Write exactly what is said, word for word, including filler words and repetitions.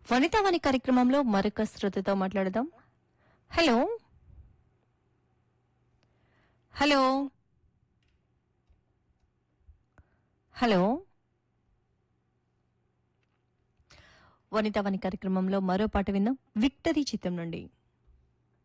వనితావాణి కార్యక్రమంలో మరొక శ్రోతతో మాట్లాడదాం. హలో హలో హలో వనితావాణి కార్యక్రమంలో మరో పాట విందాం. విక్టరీ చిత్రం నుండి.